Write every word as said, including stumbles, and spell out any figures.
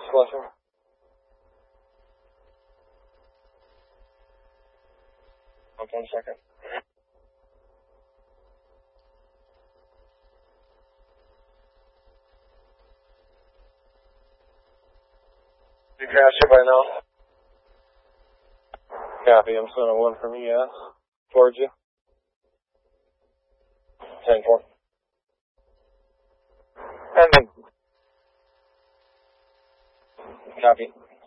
Flushing. Hold one second. You crashed it by now? Copy, I'm sending one from E S towards you. ten four. Pending. Copy.